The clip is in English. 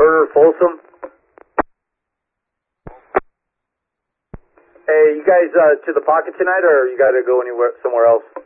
Burger Folsom. Hey, you guys to the pocket tonight, or you got to go somewhere else?